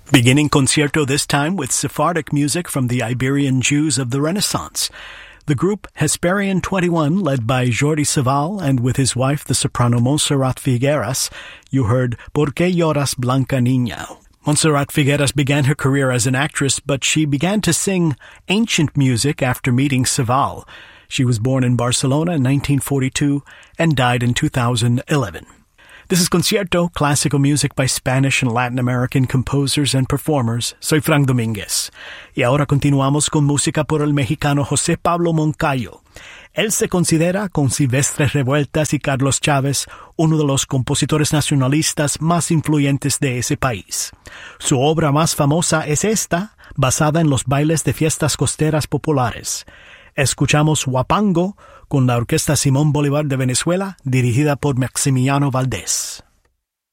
Beginning concierto this time with Sephardic music from the Iberian Jews of the Renaissance. The group Hesperian 21, led by Jordi Savall, and with his wife, the soprano Montserrat Figueras, you heard Por qué lloras, Blanca Niña. Montserrat Figueras began her career as an actress, but she began to sing ancient music after meeting Savall. She was born in Barcelona in 1942 and died in 2011. This is Concierto, classical music by Spanish and Latin American composers and performers. Soy Frank Domínguez. Y ahora continuamos con música por el mexicano José Pablo Moncayo. Él se considera, con Silvestre Revueltas y Carlos Chávez, uno de los compositores nacionalistas más influyentes de ese país. Su obra más famosa es esta, basada en los bailes de fiestas costeras populares. Escuchamos Huapango con la Orquesta Simón Bolívar de Venezuela, dirigida por Maximiliano Valdés.